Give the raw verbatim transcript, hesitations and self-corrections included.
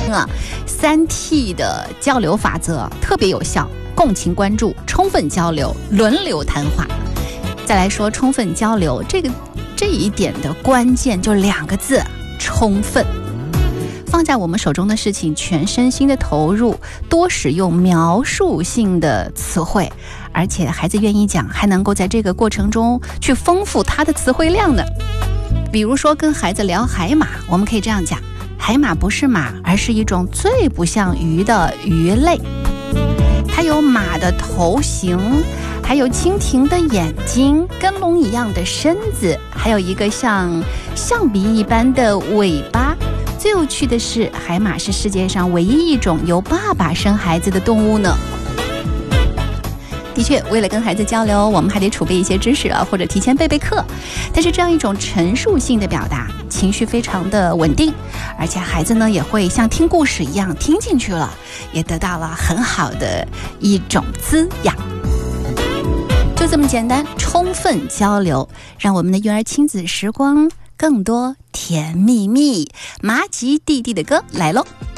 啊，三 T 的交流法则特别有效，共情关注，充分交流，轮流谈话。再来说充分交流，这个这一点的关键就两个字：充分。放在我们手中的事情，全身心的投入，多使用描述性的词汇，而且孩子愿意讲，还能够在这个过程中去丰富他的词汇量呢。比如说跟孩子聊海马，我们可以这样讲：海马不是马，而是一种最不像鱼的鱼类，它有马的头型，还有蜻蜓的眼睛，跟龙一样的身子，还有一个像象鼻一般的尾巴。最有趣的是，海马是世界上唯一一种由爸爸生孩子的动物呢。的确，为了跟孩子交流，我们还得储备一些知识啊，或者提前备备课。但是这样一种陈述性的表达，情绪非常的稳定，而且孩子呢也会像听故事一样听进去了，也得到了很好的一种滋养。就这么简单，充分交流，让我们的育儿亲子时光更多甜蜜蜜。麻吉弟弟的歌来喽。